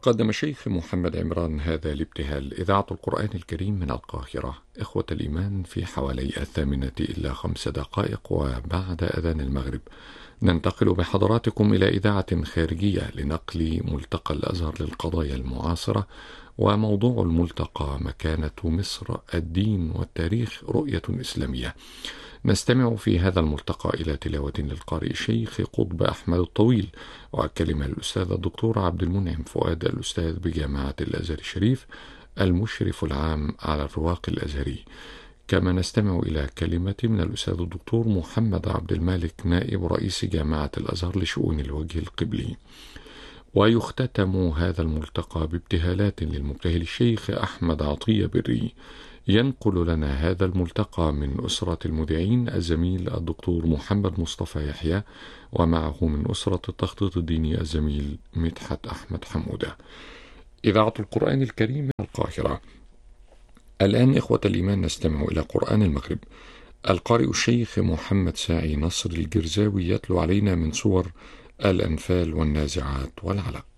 قدم الشيخ محمد عمران هذا الابتهال إذاعة القرآن الكريم من القاهرة. إخوة الإيمان، في حوالي 8:05 وبعد أذان المغرب ننتقل بحضراتكم إلى إذاعة خارجية لنقل ملتقى الأزهر للقضايا المعاصرة، وموضوع الملتقى: مكانة مصر، الدين والتاريخ، رؤية إسلامية. نستمع في هذا الملتقى إلى تلاوة للقارئ الشيخ قطب أحمد الطويل، وكلمة الأستاذ الدكتور عبد المنعم فؤاد، الأستاذ بجامعة الأزهر الشريف، المشرف العام على الرواق الأزهري. كما نستمع إلى كلمة من الأستاذ الدكتور محمد عبد المالك، نائب رئيس جامعة الأزهر لشؤون الوجه القبلي. ويختتم هذا الملتقى بابتهالات للمبتهل الشيخ أحمد عطية بري. ينقل لنا هذا الملتقى من أسرة المذيعين الزميل الدكتور محمد مصطفى يحيى، ومعه من أسرة التخطيط الديني الزميل مدحت أحمد حمودة. إذاعة القرآن الكريم من القاهرة. الآن إخوة الإيمان نستمع إلى قرآن المغرب. القارئ الشيخ محمد ساعي نصر الجرزاوي يتلو علينا من سور الأنفال والنازعات والعلق.